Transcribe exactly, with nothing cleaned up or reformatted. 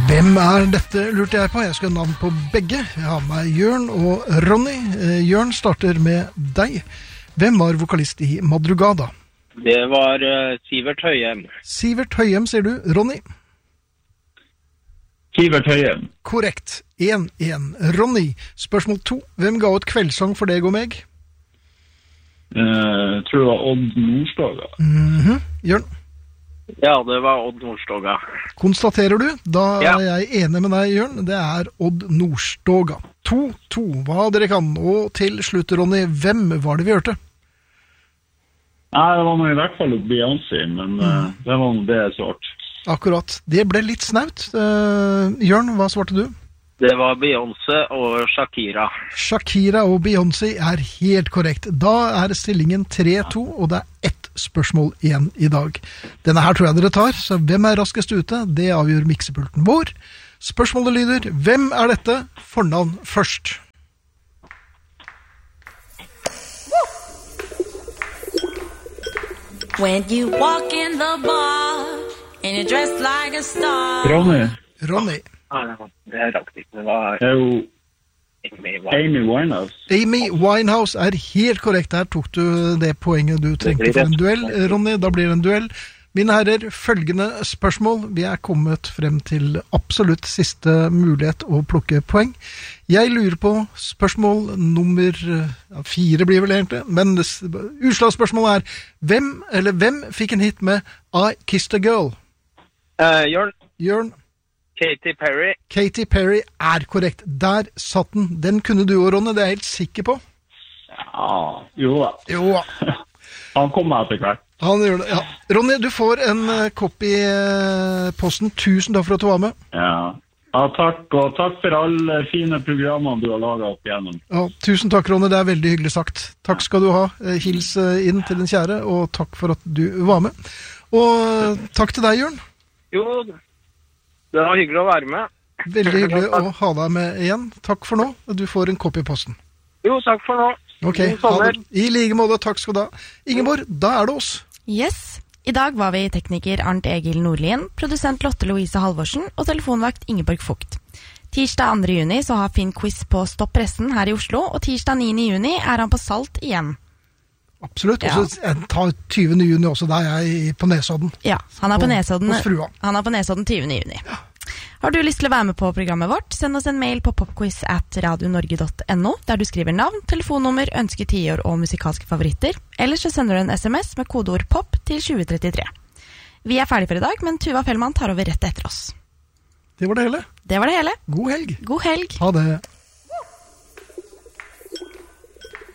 Hvem er dette, lurte jeg på. Jeg skal ha navn på begge. Jeg har med Jørn og Ronny. Eh, Jørn starter med deg. Hvem var vokalist i Madrugada? Det var uh, Sivert Høyem. Sivert Høyem, sier du. Ronny? Sivert Høyem. Korrekt. en en. Ronny, spørsmål to. Hvem ga ut kveldssang for deg og meg? Uh, tror det var Odd Nordstoga. Mhm. Jørn? Ja, det var Odd Nordstoga. Konstaterer du? Da Ja. er jeg enig med deg, Jørn. Det er Odd Nordstoga. to to. Hva dere kan. Og til slutt, Ronny, hvem var det vi hørte? Nei, det var nå i hvert fall Beyoncé, men uh, det var noe det jeg svarte. Akkurat. Det ble litt snaut. Uh, Jørn, hva svarte du? Det var Beyoncé og Shakira. Shakira og Beyoncé er helt korrekt. Da er stillingen tre to, og det er ett spørsmål igjen i dag. Denne her tror jeg dere tar, så hvem er raskest ute? Det avgjør miksepulten vår. Spørsmålet lyder, hvem er dette? Fornavn først. When you walk in the bar and you're dressed like a star. Ronny. Ronny. Ah, det er rakt ikke. Det var Det er jo Amy Winehouse. Amy Winehouse. Amy Winehouse er helt korrekt. Her tok du det poenget du trengte for en duell, Ronny. Da blir det en duell. Mine herrer, følgende spørsmål. Vi er kommet frem til absolutt siste mulighet å plukke poeng. Jeg lurer på spørsmål nummer ja, fire blir vel egentlig, men utslagsspørsmålet er hvem, eller hvem fikk en hit med I Kissed a Girl? Uh, Jørn, Jørn? Katy Perry. Katy Perry er korrekt. Der satt den. Den kunne du og Ronny, det er jeg helt sikker på. Ja, jo da. Jo da. Han kom med etter hvert. Han gjør det, ja. Ronny, du får en uh, kopp i uh, posten. Tusen takk for at du var med. Ja. Ja, takk, og takk for alle fine programmer du har laget opp igjennom. Ja, tusen takk, Ronny. Det er veldig hyggelig sagt. Takk skal du ha. Uh, hils uh, inn til den kjære, og takk for at du var med. Og uh, takk til deg, Jørn. Jo, det var hyggelig å være med. Veldig hyggelig å ha deg med igjen. Takk for nå. Du får en kopp i posten. Jo, takk for nå. Ok, ha det. I like måte, takk skal du ha. Ingeborg, da er det oss. Yes. I dag var vi tekniker Arnt Egil Nordlien, produsent Lotte Louise Halvorsen og telefonvakt Ingeborg Fugt. Tirsdag andre juni så har Finn quiz på Stopp Pressen her i Oslo, og tirsdag niende juni er han på Salt igjen. Absolutt, Ja. og så jeg tar tyvende juni også, da er jeg på Nesodden. Ja, han er på Og- Nesodden, hos frua. han er på Nesodden tyvende juni. Har du lyst til å være med på programmet vårt, send oss en mail på popquiz at radionorge punktum no, der du skriver navn, telefonnummer, ønske tiår og musikalske favoritter. Eller så sender du en sms med kodeord pop til tjue trettitre. Vi er ferdige for i dag, men Tuva Fellmann tar over rett etter oss. Det var det hele. Det var det hele. God helg. God helg. Ha det.